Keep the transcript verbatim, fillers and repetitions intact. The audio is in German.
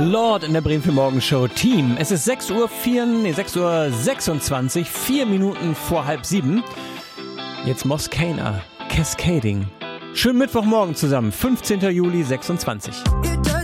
Lord in der Bremen für Morgenshow Team. Es ist sechs Uhr vier, nee, sechs Uhr sechsundzwanzig, vier Minuten vor halb sieben. Jetzt Moscana, Cascading. Schönen Mittwochmorgen zusammen, fünfzehnter Juli sechsundzwanzig.